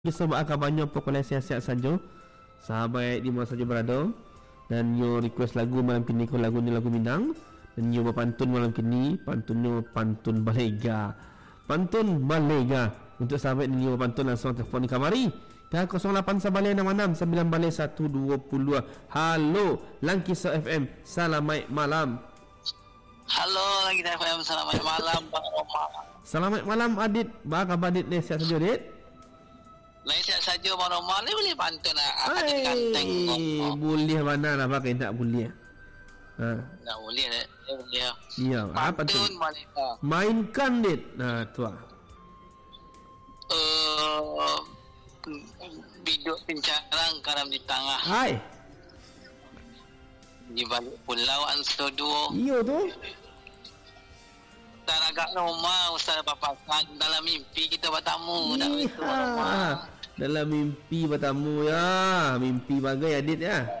Sebab kabarnya pokoknya sihat-sihat saja. Sahabat di mana saja berada. Dan you request lagu malam kini, ko lagu ni lagu Minang. Dan you berpantun malam kini, pantunnya pantun Balega. Pantun Balega. Untuk sahabat ni you berpantun langsung telefon di kamari. Dah 08 Sabalai 66 9 balai 120. Halo Langkisa FM. Selamat malam. Halo Langkisa FM. Selamat malam Bang Omar. Selamat malam Adit. Apa khabar Adit ni? Sihat saja Adit? Lain sihat saja Bang Omar. Ni boleh pantun lah. Adit ganteng. Boleh mana lah pakai tak boleh. Tak boleh dah. Boleh. Ya, apa tu? Pantun Balega. Mainkan Dit. Nah, tu ah. Biduk pencarang karam di tengah. Hai. Di balik pulau Ansoduo. Iyo tu. Tak agak rumah Ustaz papasan dalam mimpi kita bertamu. Dalam mimpi bertamu ya. Mimpi bagai Adit ya.